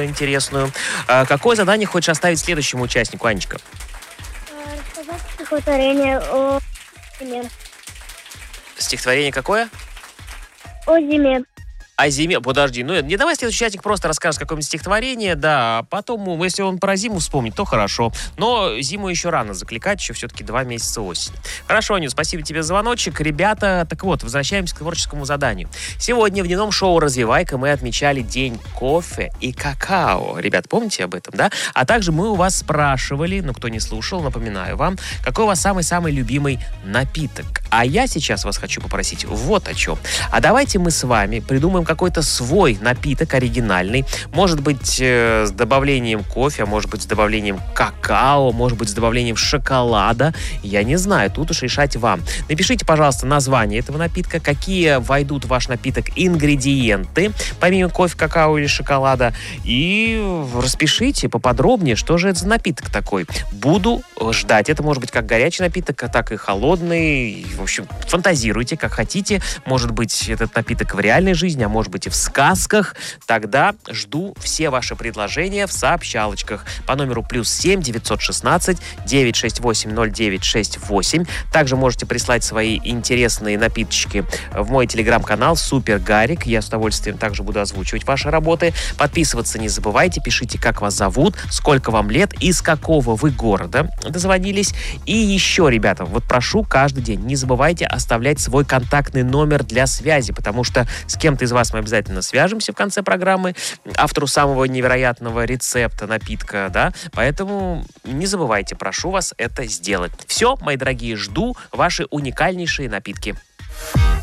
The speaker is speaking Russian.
интересную. Какое задание хочешь оставить следующему участнику, Анечка? Рассказать стихотворение о зиме. Стихотворение какое? О зиме. О зиме. Подожди, не давай следующий участник просто расскажет какое-нибудь стихотворение, да, а потом, если он про зиму вспомнит, то хорошо. Но зиму еще рано закликать, еще все-таки 2 месяца осени. Хорошо, Аню, спасибо тебе за звоночек. Ребята, так вот, возвращаемся к творческому заданию. Сегодня в дневном шоу «Развивайка» мы отмечали День кофе и какао. Ребят, помните об этом, да? А также мы у вас спрашивали, кто не слушал, напоминаю вам, какой у вас самый-самый любимый напиток. А я сейчас вас хочу попросить вот о чем. А давайте мы с вами придумаем какой-то свой напиток оригинальный. Может быть, с добавлением кофе, а может быть, с добавлением какао, может быть, с добавлением шоколада. Я не знаю, тут уж решать вам. Напишите, пожалуйста, название этого напитка, какие войдут в ваш напиток ингредиенты, помимо кофе, какао или шоколада, и распишите поподробнее, что же это за напиток такой. Буду ждать. Это может быть как горячий напиток, так и холодный. В общем, фантазируйте, как хотите. Может быть, этот напиток в реальной жизни, а может быть и в сказках. Тогда жду все ваши предложения в сообщалочках по номеру +7 916 968 0968. Также можете прислать свои интересные напиточки в мой телеграм-канал Супер Гарик. Я с удовольствием также буду озвучивать ваши работы. Подписываться не забывайте, пишите, как вас зовут, сколько вам лет, из какого вы города дозвонились. И еще, ребята, прошу каждый день, не забывайте оставлять свой контактный номер для связи, потому что с кем-то из вас мы обязательно свяжемся в конце программы, автору самого невероятного рецепта напитка, да, поэтому не забывайте, прошу вас это сделать. Все, мои дорогие, жду ваши уникальнейшие напитки.